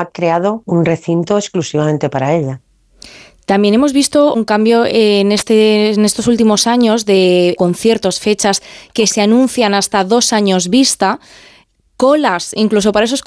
ha creado un recinto exclusivamente para ella. También hemos visto un cambio en estos últimos años de conciertos, fechas que se anuncian hasta 2 años vista, colas, incluso para esos